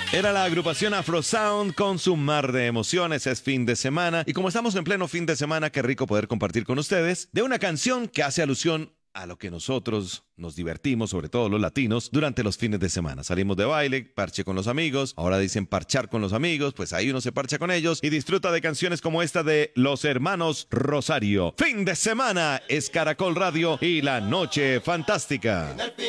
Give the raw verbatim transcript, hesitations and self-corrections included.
Era la agrupación Afro Sound con su mar de emociones. Es fin de semana y como estamos en pleno fin de semana, qué rico poder compartir con ustedes de una canción que hace alusión a lo que nosotros nos divertimos, sobre todo los latinos, durante los fines de semana. Salimos de baile, parche con los amigos, ahora dicen parchar con los amigos, pues ahí uno se parcha con ellos y disfruta de canciones como esta de Los Hermanos Rosario. Fin de semana es Caracol Radio y la Noche Fantástica.